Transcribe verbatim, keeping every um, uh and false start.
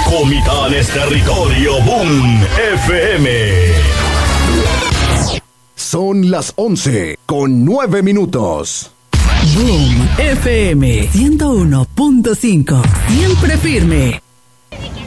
Comitán es territorio Boom F M. Son las once con nueve minutos. Boom F M ciento uno punto cinco. Siempre firme.